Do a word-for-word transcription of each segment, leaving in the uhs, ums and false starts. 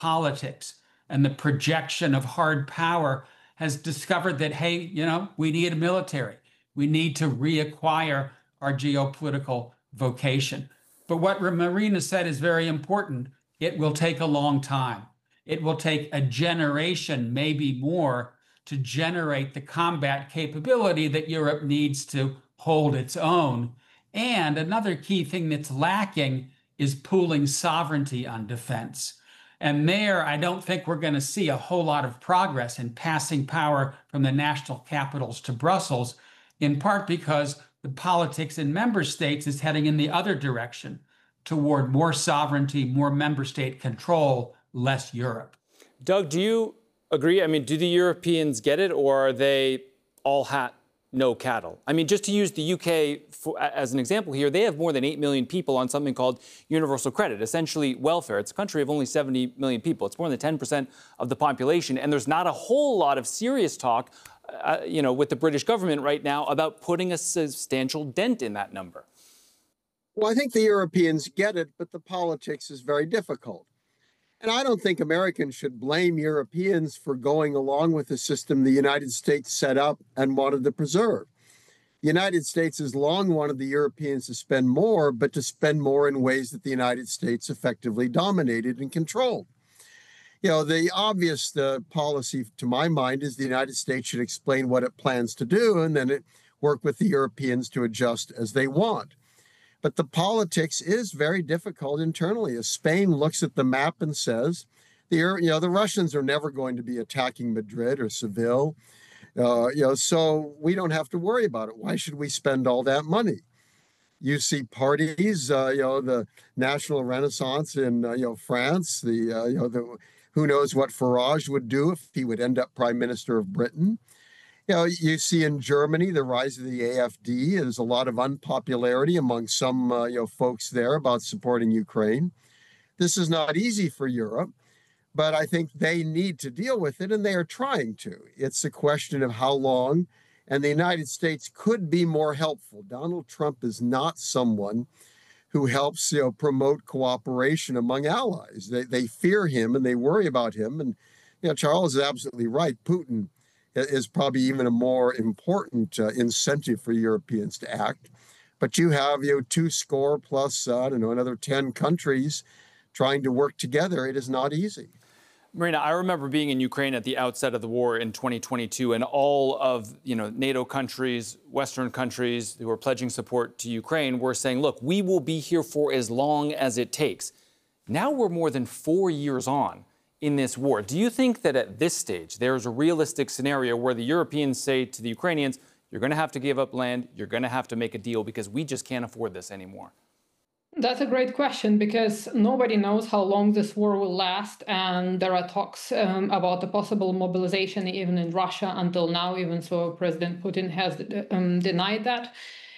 politics and the projection of hard power has discovered that, hey, you know, we need a military. We need to reacquire our geopolitical vocation. But what Marina said is very important. It will take a long time. It will take a generation, maybe more, to generate the combat capability that Europe needs to hold its own. And another key thing that's lacking is pooling sovereignty on defense. And there, I don't think we're going to see a whole lot of progress in passing power from the national capitals to Brussels, in part because the politics in member states is heading in the other direction, toward more sovereignty, more member state control, less Europe. Doug, do you agree? I mean, do the Europeans get it, or are they all hat, no cattle? I mean, just to use the U K for, as an example here, they have more than eight million people on something called universal credit, essentially welfare. It's a country of only seventy million people. It's more than ten percent of the population. And there's not a whole lot of serious talk, uh, you know, with the British government right now about putting a substantial dent in that number. Well, I think the Europeans get it, but the politics is very difficult. And I don't think Americans should blame Europeans for going along with the system the United States set up and wanted to preserve. The United States has long wanted the Europeans to spend more, but to spend more in ways that the United States effectively dominated and controlled. You know, the obvious uh, policy, to my mind, is the United States should explain what it plans to do, and then it work with the Europeans to adjust as they want. But the politics is very difficult internally. As Spain looks at the map and says, the you know the Russians are never going to be attacking Madrid or Seville, uh, you know, so we don't have to worry about it. Why should we spend all that money? You see parties, uh, you know, the National Renaissance in uh, you know France. The uh, you know the who knows what Farage would do if he would end up Prime Minister of Britain. You know, you see in Germany the rise of the A F D. There's a lot of unpopularity among some uh, you know folks there about supporting Ukraine. This is not easy for Europe, but I think they need to deal with it, and they are trying to. It's a question of how long, and the United States could be more helpful. Donald Trump is not someone who helps you know promote cooperation among allies. They they fear him and they worry about him. And you know, Charles is absolutely right. Putin is probably even a more important uh, incentive for Europeans to act. But you have, you know, two score plus, uh, I don't know, another ten countries trying to work together. It is not easy. Marina, I remember being in Ukraine at the outset of the war in twenty twenty-two, and all of, you know, NATO countries, Western countries who were pledging support to Ukraine were saying, look, we will be here for as long as it takes. Now we're more than four years on in this war. Do you think that at this stage there's a realistic scenario where the Europeans say to the Ukrainians, you're going to have to give up land, you're going to have to make a deal because we just can't afford this anymore? That's a great question, because nobody knows how long this war will last, and there are talks um, about the possible mobilization even in Russia until now, even so President Putin has um, denied that.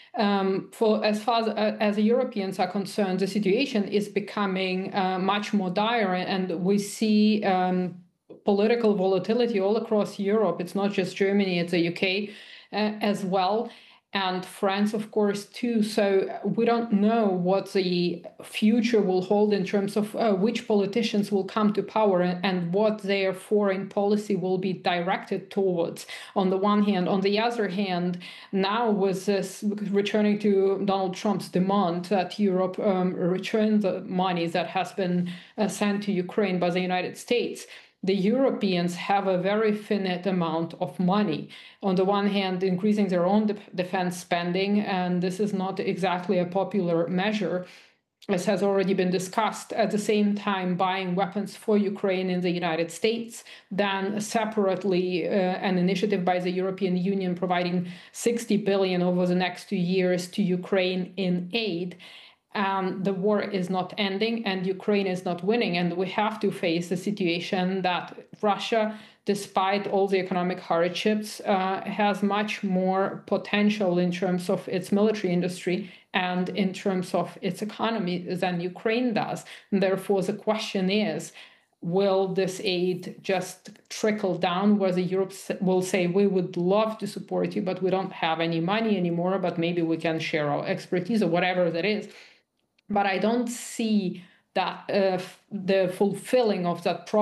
Um, for as far as, uh, as the Europeans are concerned, the situation is becoming uh, much more dire, and we see um, political volatility all across Europe. It's not just Germany, it's the U K uh, as well, and France, of course, too. So we don't know what the future will hold in terms of uh, which politicians will come to power and, and what their foreign policy will be directed towards, on the one hand. On the other hand, now with this, returning to Donald Trump's demand that Europe um, return the money that has been uh, sent to Ukraine by the United States, the Europeans have a very finite amount of money. On the one hand, increasing their own de- defense spending, and this is not exactly a popular measure, as has already been discussed. At the same time, buying weapons for Ukraine in the United States, then separately uh, an initiative by the European Union providing sixty billion dollars over the next two years to Ukraine in aid. Um, the war is not ending and Ukraine is not winning. And we have to face the situation that Russia, despite all the economic hardships, uh, has much more potential in terms of its military industry and in terms of its economy than Ukraine does. And therefore, the question is, will this aid just trickle down, whether Europe will say, we would love to support you, but we don't have any money anymore, but maybe we can share our expertise or whatever that is. But I don't see that uh, f- the fulfilling of that promise